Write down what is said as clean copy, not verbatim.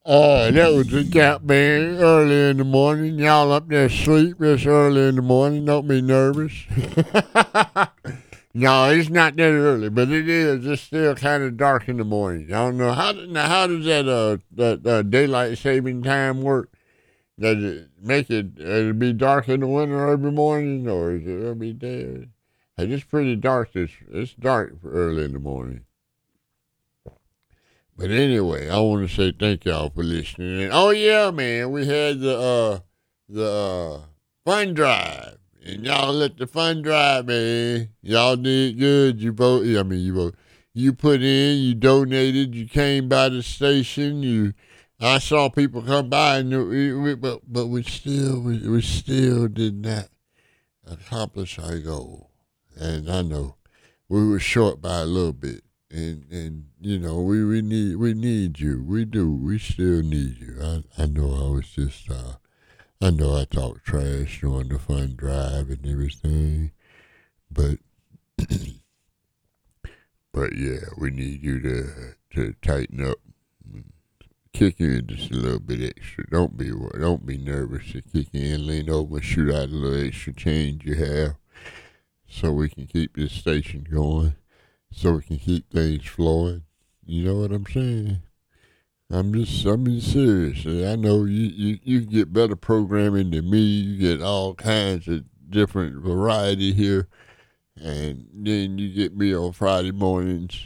That was the Gap Band early in the morning. Y'all up there asleep this early in the morning. Don't be nervous. No, it's not that early, but it is. It's still kind of dark in the morning. I don't know how does that daylight saving time work? Does it make it'll be dark in the winter every morning, or is it every day? Hey, it's pretty dark. It's dark early in the morning. But anyway, I want to say thank y'all for listening. And oh yeah, man, we had the fun drive, and y'all let the fun drive, man. Y'all did good. You vote. I mean, you vote. You put in. You donated. You came by the station. I saw people come by, and but we still did not accomplish our goal. And I know we were short by a little bit. And we need you. We do. We still need you. I know I was just I know I talked trash during the fun drive and everything, but but yeah, we need you to tighten up, kick in just a little bit extra. Don't be nervous to kick in. Lean over and shoot out a little extra change you have, so we can keep this station going, so we can keep things flowing. You know what I'm saying? I'm being serious. I know you get better programming than me. You get all kinds of different variety here, and then you get me on Friday mornings